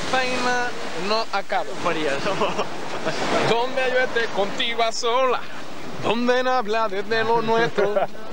feina no acaba. María, Donde yo esté contigo a sola, donde no habla desde lo nuestro.